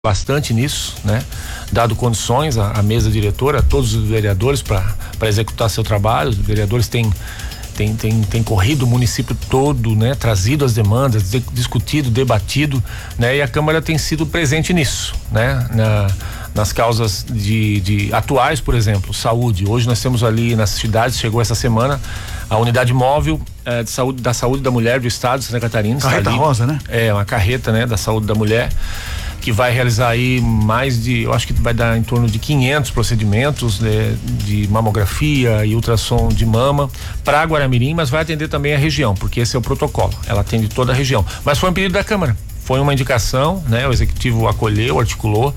bastante nisso, né? Dado condições à mesa diretora, a todos os vereadores para executar seu trabalho. Os vereadores têm corrido o município todo, né? Trazido as demandas, discutido, debatido, né? E a Câmara tem sido presente nisso, né? Nas causas atuais, por exemplo, saúde. Hoje nós temos ali nas cidades, chegou essa semana a unidade móvel da saúde da mulher do estado de Santa Catarina. Carreta rosa, né? É, uma carreta, né? Da saúde da mulher, que vai realizar aí eu acho que vai dar em torno de 500 procedimentos, né, de mamografia e ultrassom de mama para Guaramirim, mas vai atender também a região, porque esse é o protocolo, ela atende toda a região. Mas foi um pedido da Câmara, foi uma indicação, né? O Executivo acolheu, articulou,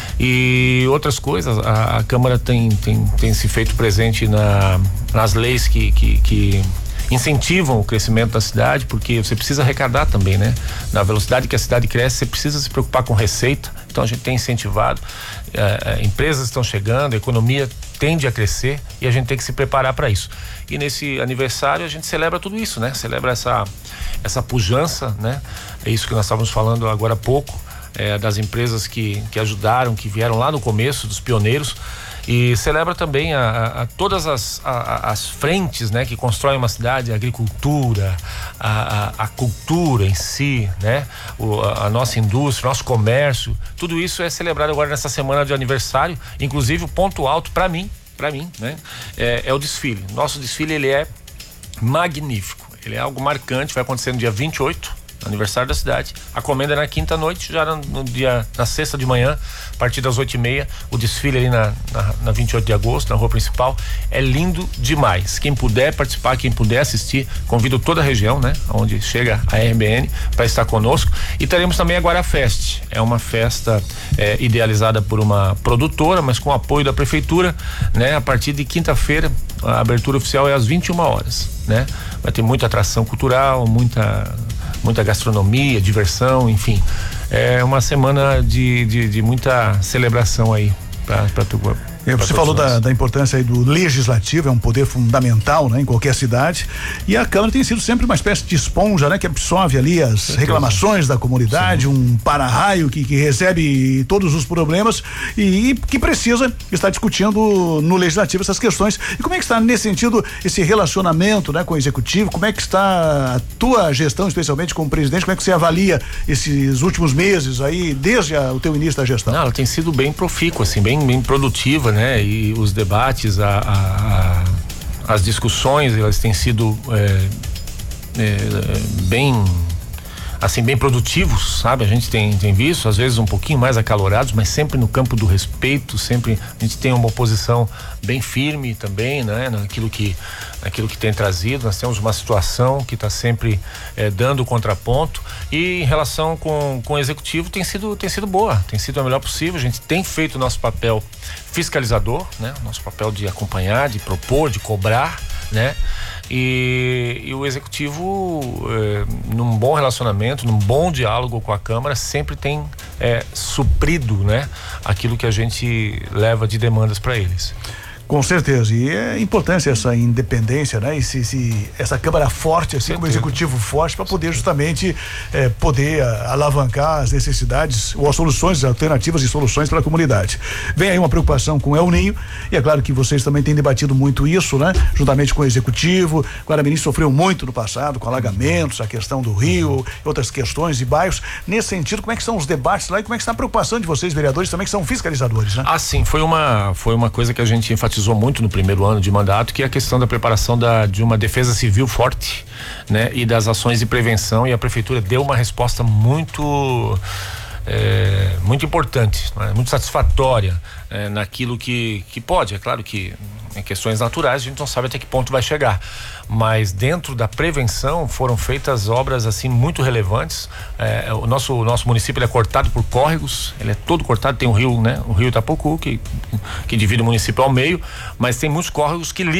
e outras coisas, a Câmara tem se feito presente nas leis que incentivam o crescimento da cidade, porque você precisa arrecadar também, né? Na velocidade que a cidade cresce, você precisa se preocupar com receita, então a gente tem incentivado, empresas estão chegando, a economia tende a crescer e a gente tem que se preparar para isso. E nesse aniversário a gente celebra tudo isso, né? Celebra essa pujança, né? É isso que nós estávamos falando agora há pouco, das empresas que ajudaram, que vieram lá no começo, dos pioneiros. E celebra também a todas as frentes, né, que constroem uma cidade, a agricultura, a cultura em si, né, a nossa indústria, nosso comércio, tudo isso é celebrado agora nessa semana de aniversário. Inclusive o ponto alto para mim, né, é o desfile. Nosso desfile, ele é magnífico, ele é algo marcante, vai acontecer no dia 28, aniversário da cidade. A comenda é na quinta noite, já na sexta de manhã, a partir das 8h30, o desfile ali na 28 de agosto, na rua principal. É lindo demais. Quem puder participar, quem puder assistir, convido toda a região, né? Onde chega a RBN para estar conosco. E teremos também a Guarafest. É uma festa idealizada por uma produtora, mas com apoio da prefeitura, né? A partir de quinta-feira, a abertura oficial é às 21 horas, né? Vai ter muita atração cultural, muita gastronomia, diversão, enfim. É uma semana de muita celebração aí para tu. Você falou da importância aí do legislativo, é um poder fundamental, né, em qualquer cidade, e a Câmara tem sido sempre uma espécie de esponja, né, que absorve ali as reclamações da comunidade. Sim. Um para-raio que recebe todos os problemas e que precisa estar discutindo no legislativo essas questões. E como é que está nesse sentido esse relacionamento, né, com o executivo? Como é que está a tua gestão, especialmente como presidente? Como é que você avalia esses últimos meses aí, desde o teu início da gestão? Não, ela tem sido bem profícua, assim, bem produtiva, né? E os debates, as discussões, elas têm sido bem produtivos, sabe? A gente tem visto, às vezes um pouquinho mais acalorados, mas sempre no campo do respeito, sempre a gente tem uma oposição bem firme também, né? Naquilo que tem trazido. Nós temos uma situação que está sempre dando contraponto, e em relação com o executivo tem sido boa, tem sido a melhor possível. A gente tem feito o nosso papel fiscalizador, né? Nosso papel de acompanhar, de propor, de cobrar, né? E o executivo, num bom relacionamento, num bom diálogo com a Câmara, sempre tem suprido, né, aquilo que a gente leva de demandas para eles. Com certeza, e é importante essa independência, né? Essa Câmara forte, assim como o Executivo forte, para poder justamente poder alavancar as necessidades ou as soluções alternativas e soluções para a comunidade. Vem aí uma preocupação com El Ninho, e é claro que vocês também têm debatido muito isso, né? Juntamente com o Executivo. Guaramirim sofreu muito no passado com alagamentos, a questão do rio, outras questões e bairros. Nesse sentido, como é que estão os debates lá e como é que está a preocupação de vocês, vereadores, também que são fiscalizadores, né? Sim, foi uma coisa que a gente enfatizou muito no primeiro ano de mandato, que é a questão da preparação de uma defesa civil forte, né? E das ações de prevenção, e a prefeitura deu uma resposta muito importante, né? Muito satisfatória, naquilo que pode. É claro que em questões naturais a gente não sabe até que ponto vai chegar, mas dentro da prevenção foram feitas obras assim muito relevantes. O nosso município, ele é cortado por córregos, ele é todo cortado. Tem o rio, né? O rio Itapocu, que divide o município ao meio, mas tem muitos córregos que ligam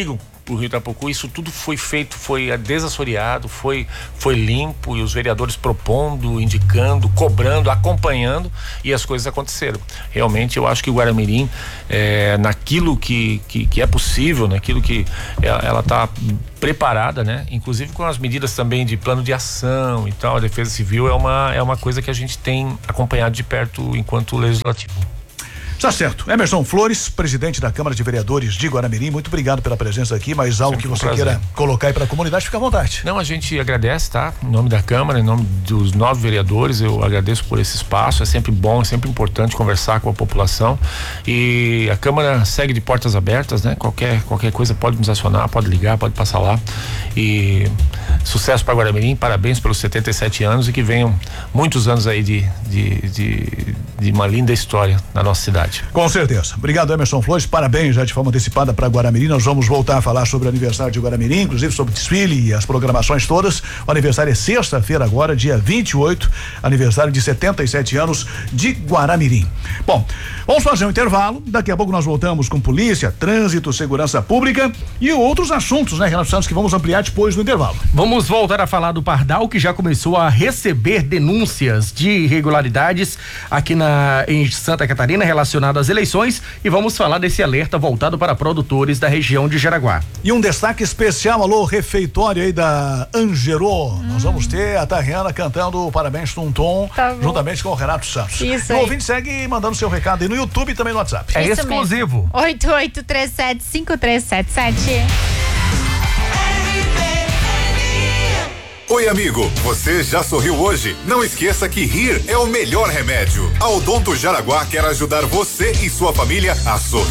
pro Rio Itapocu, isso tudo foi feito, foi desassoreado, foi limpo, e os vereadores propondo, indicando, cobrando, acompanhando, e as coisas aconteceram. Realmente eu acho que o Guaramirim, naquilo que é possível, naquilo que ela está preparada, né? Inclusive com as medidas também de plano de ação e tal, a Defesa Civil é uma coisa que a gente tem acompanhado de perto enquanto legislativo. Tá certo. Emerson Flores, presidente da Câmara de Vereadores de Guaramirim, muito obrigado pela presença aqui, mas algo que você queira colocar aí para a comunidade, fica à vontade. Não, a gente agradece, tá? Em nome da Câmara, em nome dos 9 vereadores, eu agradeço por esse espaço, é sempre bom, é sempre importante conversar com a população, e a Câmara segue de portas abertas, né? Qualquer coisa pode nos acionar, pode ligar, pode passar lá, e sucesso para Guaramirim, parabéns pelos 77 anos e que venham muitos anos aí de uma linda história na nossa cidade. Com certeza. Obrigado, Emerson Flores. Parabéns já de forma antecipada para Guaramirim. Nós vamos voltar a falar sobre o aniversário de Guaramirim, inclusive sobre o desfile e as programações todas. O aniversário é sexta-feira agora, dia 28, aniversário de 77 anos de Guaramirim. Bom, vamos fazer um intervalo. Daqui a pouco nós voltamos com polícia, trânsito, segurança pública e outros assuntos, né, Renato Santos, que vamos ampliar depois do intervalo. Vamos voltar a falar do Pardal, que já começou a receber denúncias de irregularidades aqui em Santa Catarina relacionadas às eleições, e vamos falar desse alerta voltado para produtores da região de Jaraguá. E um destaque especial, alô, refeitório aí da Angerô. Nós vamos ter a Tariana cantando Parabéns Tum Tum, juntamente com o Renato Santos. Isso. E o ouvinte segue mandando seu recado aí no YouTube e também no WhatsApp. É isso exclusivo. 8837-5377. Oi, amigo, você já sorriu hoje? Não esqueça que rir é o melhor remédio. A Odonto Jaraguá quer ajudar você e sua família a sorrir